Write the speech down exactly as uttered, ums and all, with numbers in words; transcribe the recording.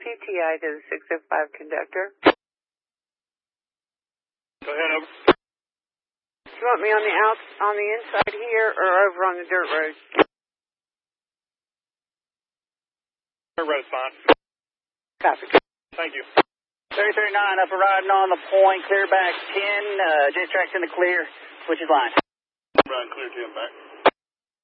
P T I to the six oh five conductor. Go ahead, over. Do you want me on the out on the inside here or over on the dirt road? Dirt road's fine. Copy. Thank you. three three nine, up and riding on the point, clear back ten, uh, J track's in the clear, switch his line. Run clear ten back.